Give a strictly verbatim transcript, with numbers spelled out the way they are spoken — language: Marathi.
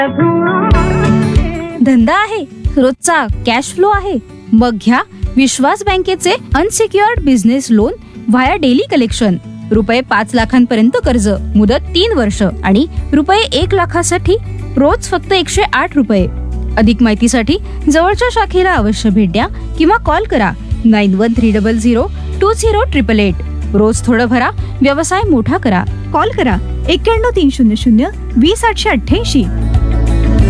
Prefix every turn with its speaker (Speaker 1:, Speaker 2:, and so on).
Speaker 1: धंदा आहे, रोजचा कॅश फ्लो आहे, मग घ्या विश्वास बँकेचे unsecured business loan via daily collection. रुपये पाच लाखांपर्यंत कर्ज, मुदत तीन वर्ष आणि रुपये एक लाखासाठी रोज फक्त एकशे आठ रुपये. अधिक माहितीसाठी जवळच्या शाखेला अवश्य भेट द्या किंवा कॉल करा nine one three double zero to zero triple eight. रोज थोडं भरा, व्यवसाय मोठा करा.
Speaker 2: कॉल करा एक्क्याण्णव तीन शून्य शून्य वीस आठशे अठ्ठ्याऐंशी.